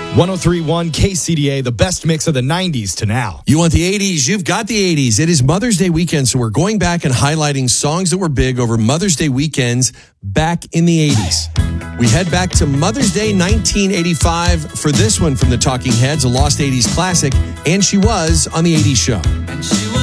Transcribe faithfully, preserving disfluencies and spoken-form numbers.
one oh three point one K C D A, the best mix of the nineties to now. You want the eighties? You've got the eighties. It is Mother's Day weekend, so we're going back and highlighting songs that were big over Mother's Day weekends back in the eighties. We head back to Mother's Day nineteen eighty-five for this one from the Talking Heads, a lost eighties classic, and she was on the eighties show.